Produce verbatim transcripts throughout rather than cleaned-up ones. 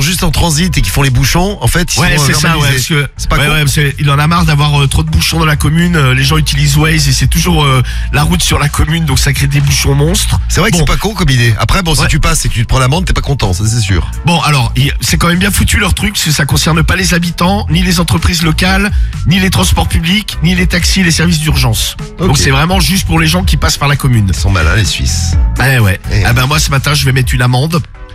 sont juste en transit et qui font les bouchons, en fait, ils Ouais, sont c'est ça, ouais, parce que c'est pas ouais, con. ouais, parce que il en a marre d'avoir euh, trop de bouchons dans la commune. euh, les gens utilisent Waze et c'est toujours euh, la route sur la commune, donc ça crée des bouchons monstres. C'est vrai que Bon. c'est pas con comme idée. Après, bon, si Ouais. tu passes et que tu te prends l'amende, t'es pas content, ça c'est sûr. Bon, alors, il- c'est quand même bien foutu leur truc, parce que ça concerne pas les habitants, ni les entreprises locales, ni les transports publics, ni les taxis, les services d'urgence. Ok. Donc c'est vraiment juste pour les gens qui passent par la commune. Ils sont malins, les Suisses. Ah ouais. Eh. Ah ben moi ce matin je vais mettre une amende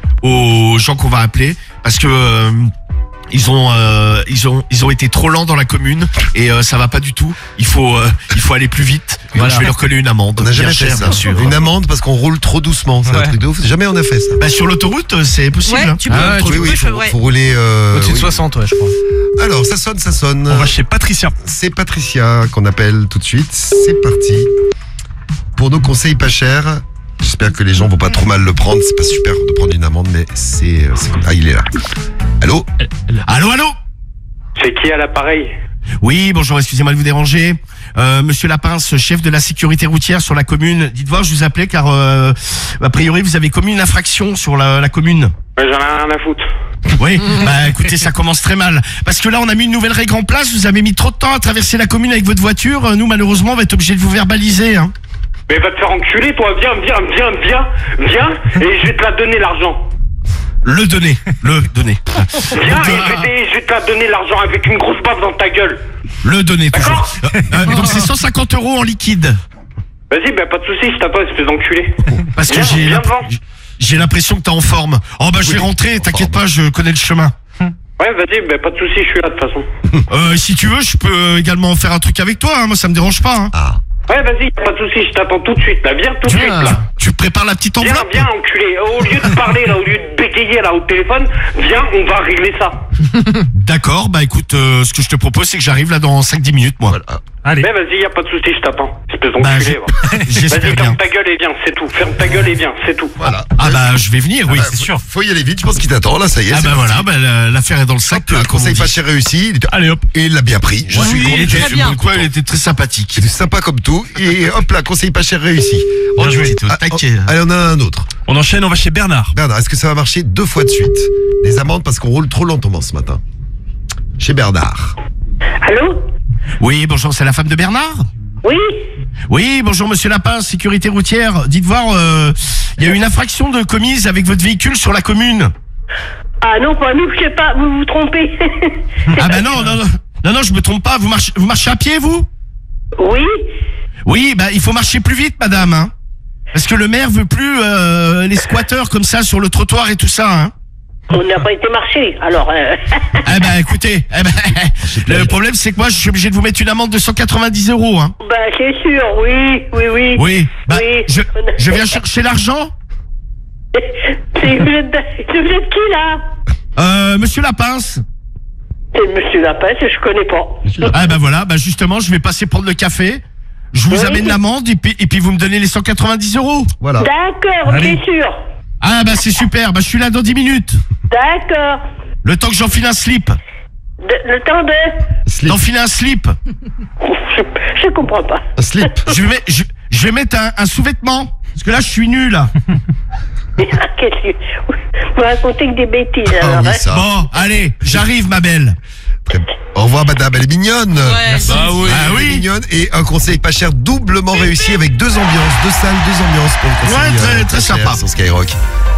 aux gens qu'on va appeler parce que euh, ils ont euh, ils ont ils ont été trop lents dans la commune et euh, ça va pas du tout. Il faut euh, il faut aller plus vite. Et donc, je vais leur coller une amende. On n'a jamais Bien fait cher, ça. bien sûr. Une amende parce qu'on roule trop doucement. C'est un Ouais. truc de ouf. Jamais on a fait ça. Bah, sur l'autoroute euh, c'est possible. Ouais, hein. tu peux. Ah ouais, tu Oui, oui, peux, faut, ouais. faut rouler. euh, Au-dessus de oui. soixante, ouais, je crois. Alors, ça sonne, ça sonne. On va chez Patricia. C'est Patricia qu'on appelle tout de suite. C'est parti. Pour nos conseils pas chers. J'espère que les gens vont pas trop mal le prendre. C'est pas super de prendre une amende, mais c'est. euh, c'est comme- Ah, il est là. Allô? Allô allô. C'est qui à l'appareil? Oui, bonjour, excusez-moi de vous déranger. Euh, Monsieur Lapince, chef de la sécurité routière sur la commune. Dites voir, je vous appelais car euh, a priori vous avez commis une infraction sur la, la commune. Ouais, J'en ai rien à foutre. Oui, bah écoutez, ça commence très mal. Parce que là, on a mis une nouvelle règle en place, vous avez mis trop de temps à traverser la commune avec votre voiture. Nous, malheureusement, on va être obligé de vous verbaliser. Hein. Mais va te faire enculer, toi. Viens, viens, viens, viens, viens, et je vais te la donner l'argent. Le donner, le donner. Viens, et je vais, te, je vais te la donner l'argent avec une grosse baffe dans ta gueule. Le donner, toujours. Euh, euh, donc c'est cent cinquante euros en liquide. Vas-y, bah pas de soucis, je t'attends, espèce d'enculé. Parce que Viens, j'ai viens l'imp- devant. j'ai l'impression que t'es en forme. Oh bah je vais rentrer, t'inquiète pas, je connais le chemin. Ouais, vas-y, bah pas de soucis, je suis là de toute façon. Euh, si tu veux, je peux également faire un truc avec toi, hein. Moi ça me dérange pas. Hein. Ah. Ouais, vas-y, pas de soucis, je t'attends tout de suite, là. Viens tout de suite, là. Tu prépares la petite Viens, enveloppe. viens, enculé. Au lieu de parler, là, au lieu de bégayer, là, au téléphone, viens, on va régler ça. D'accord, bah écoute, euh, ce que je te propose, c'est que j'arrive là dans cinq dix minutes, moi. Voilà. Allez. Mais vas-y, y a pas de soucis, je t'attends. Espèce Bah, d'enculé, va. J'espère Vas-y, bien. ferme ta gueule et viens, c'est tout. Ferme ta gueule et viens, c'est tout. Voilà. Ah bah je vais venir, oui, Ah, c'est faut- sûr. Faut y aller vite, je pense qu'il t'attend, là, ça y est. Ah c'est bah parti. voilà, bah, la- l'affaire est dans le sac. Hop là, euh, comme conseil on pas dit. cher réussi. Il était- Allez hop. Et il l'a bien pris. Je Oui, suis il content. était, très bien. quoi, il était très sympathique. C'était sympa comme tout. Et hop là, conseil pas cher réussi. Bien On- joué, c'était au Ah, taquet. oh, Allez, on en a un autre. On enchaîne, on va chez Bernard. Bernard, est-ce que ça va marcher deux fois de suite? Des amendes parce qu'on roule trop lentement ce matin. Chez Bernard. Allô? Oui, bonjour, c'est la femme de Bernard? Oui? Oui, bonjour Monsieur Lapin, sécurité routière. Dites voir, euh, il y a eu une infraction de commise avec votre véhicule sur la commune. Ah non, pas nous, je sais pas, vous vous trompez. Ah bah non, non, non, non, non, je me trompe pas. Vous marchez, vous marchez à pied, vous? Oui? Oui, bah il faut marcher plus vite, madame. Hein, parce que le maire veut plus euh, les squatteurs comme ça sur le trottoir et tout ça. Hein. On n'a pas été marché, alors... Euh... Eh ben écoutez, eh ben, le problème c'est que moi je suis obligé de vous mettre une amende de cent quatre-vingt-dix euros. Hein. bah c'est sûr, oui, oui, oui. Oui, bah Oui. je, je viens chercher l'argent. C'est, vous, êtes, vous êtes qui, là? Euh, Monsieur Lapince. C'est Monsieur Lapin, je connais pas. Ah ben voilà, bah justement je vais passer prendre le café. Je vous Oui. amène l'amende et puis, et puis vous me donnez les cent quatre-vingt-dix euros. Voilà. D'accord, Allez. bien sûr. Ah bah c'est super, bah je suis là dans dix minutes. D'accord. Le temps que j'enfile un slip. De- le temps de... Slip. D'enfiler un slip. Je, je comprends pas. Un slip. Je vais, mettre- je, je vais mettre un, un sous-vêtement. Parce que là je suis nul. Qu'est-ce que... Vous racontez que des bêtises, Ah alors, oui, hein? ça. Bon, allez, j'arrive ma belle. Très- Au revoir, madame. Elle est mignonne. Ouais. Bah oui. Ah Elle est oui. mignonne. Et un conseil pas cher doublement réussi avec deux ambiances, deux salles, deux ambiances pour le conseil. Ouais, très- euh, très pas cher sympa. Sur Skyrock.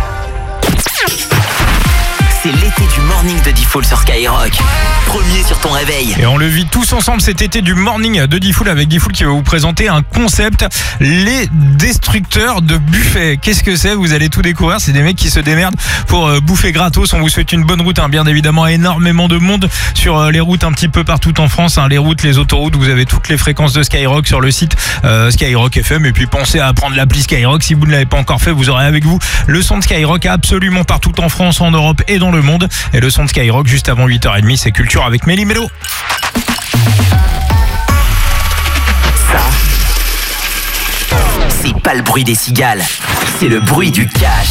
C'est l'été du morning de Diffoul sur Skyrock. Premier sur ton réveil. Et on le vit tous ensemble cet été du morning de Diffoul avec Diffoul qui va vous présenter un concept, les destructeurs de buffets. Qu'est-ce que c'est? Vous allez tout découvrir. C'est des mecs qui se démerdent pour euh, bouffer gratos. On vous souhaite une bonne route, hein. Bien évidemment, énormément de monde sur euh, les routes un petit peu partout en France, hein. Les routes, les autoroutes, vous avez toutes les fréquences de Skyrock sur le site euh, Skyrock F M. Et puis pensez à prendre l'appli Skyrock. Si vous ne l'avez pas encore fait, vous aurez avec vous le son de Skyrock absolument partout en France, en Europe et dans le monde. Et le son de Skyrock juste avant huit heures trente, c'est Culture avec Mélie Mélo. Ça, c'est pas le bruit des cigales, c'est le bruit du cash.